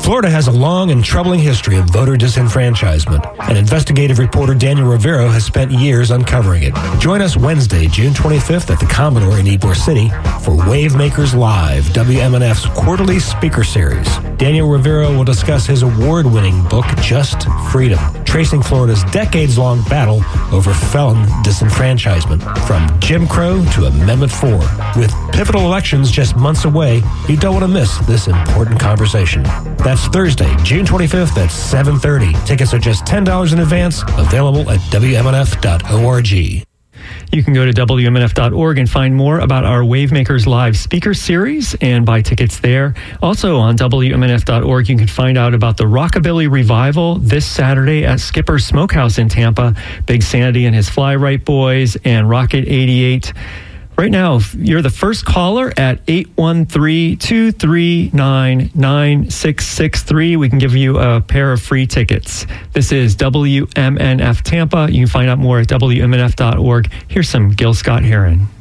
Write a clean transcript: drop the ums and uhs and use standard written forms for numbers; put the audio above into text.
Florida has a long and troubling history of voter disenfranchisement, and investigative reporter Daniel Rivero has spent years uncovering it. Join us Wednesday, June 25th at the Commodore in Ybor City for Wavemakers Live, WMNF's quarterly speaker series. Daniel Rivero will discuss his award-winning book, Just Freedom, tracing Florida's decades-long battle over felon disenfranchisement, from Jim Crow to Amendment 4. With pivotal elections just months away, you don't want to miss this important conversation. That's Thursday, June 25th at 7:30. Tickets are just $10 in advance, available at WMNF.org. You can go to WMNF.org and find more about our Wavemakers Live speaker series and buy tickets there. Also on WMNF.org, you can find out about the Rockabilly Revival this Saturday at Skipper's Smokehouse in Tampa. Big Sandy and his Fly Right Boys and Rocket 88. Right now, if you're the first caller at 813-239-9663, we can give you a pair of free tickets. This is WMNF Tampa. You can find out more at WMNF.org. Here's some Gil Scott-Heron.